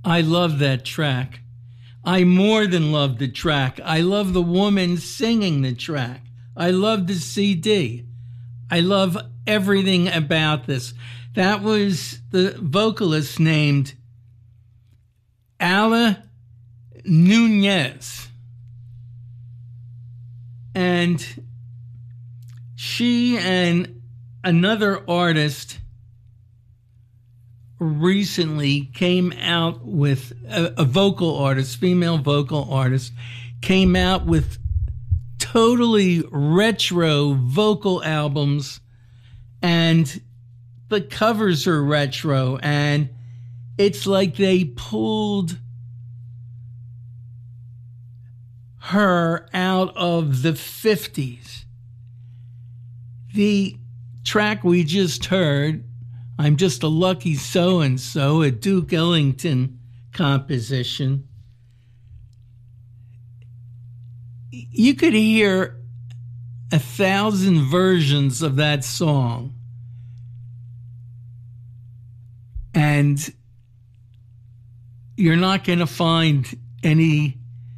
I love that track. I more than love the track. I love the woman singing the track. I love the CD. I love everything about this. That was the vocalist named Ala Nunez. And she and another artist recently came out with a vocal artist, female vocal artist, came out with totally retro vocal albums, and the covers are retro, and it's like they pulled her out of the 50s. The track we just heard, I'm Just a Lucky So-and-So, a Duke Ellington composition. You could hear 1,000 versions of that song, and you're not going to find any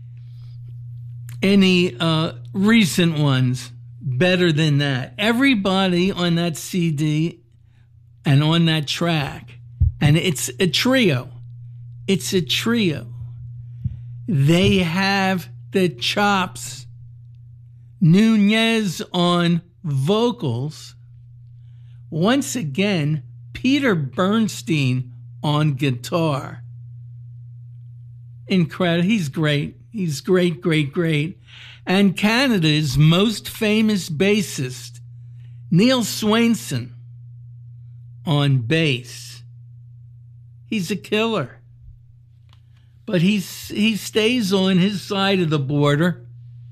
recent ones better than that. Everybody on that CD and on that track, and it's a trio. It's a trio. They have the chops. Nunez on vocals. Once again, Peter Bernstein on guitar. Incredible. He's great. He's great, great, great. And Canada's most famous bassist, Neil Swainson, on bass. He's a killer. But he stays on his side of the border.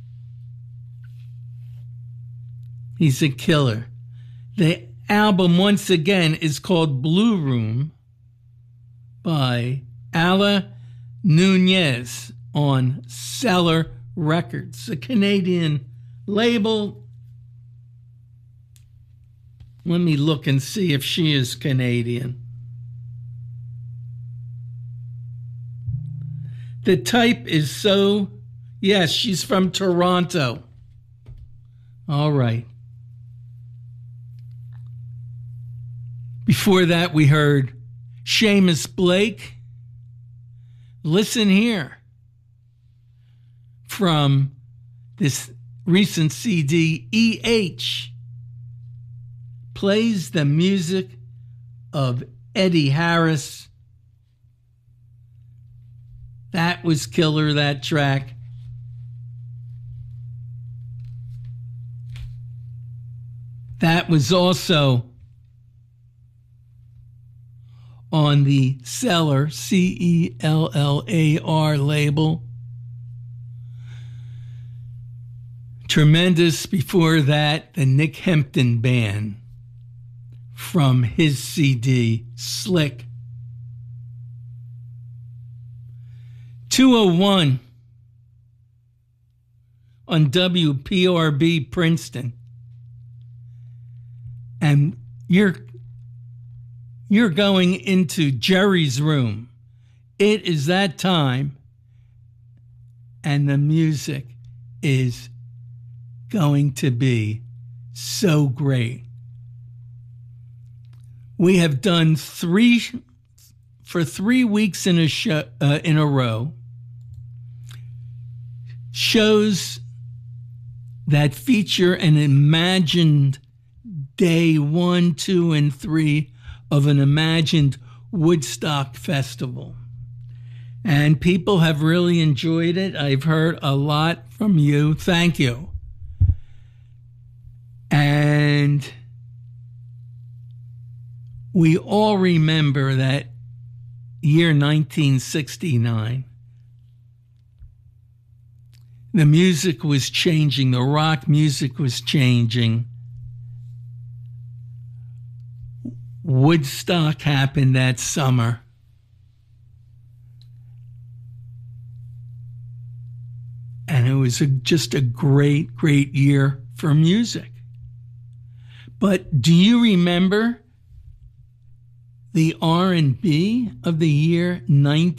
He's a killer. The album, once again, is called Blue Room by Ala Nunez on Cellar Records, a Canadian label. Let me look and see if she is Canadian. The type is so... Yes, she's from Toronto. All right. Before that, we heard Seamus Blake. Listen here. From this recent CD, E.H. plays the music of Eddie Harris. That was killer, that track. That was also on the Cellar, C-E-L-L-A-R label. Tremendous. Before that, the Nick Hempton Band from his CD, Slick. 201 on WPRB Princeton. And you're going into Jerry's room. It is that time, and the music is going to be so great. We have done 3 weeks in a row, shows that feature an imagined day 1, 2, and 3 of an imagined Woodstock festival. And people have really enjoyed it. I've heard a lot from you. Thank you. And we all remember that year 1969. The music was changing. The rock music was changing. Woodstock happened that summer. And it was just a great, great year for music. But do you remember the R&B of the year 19?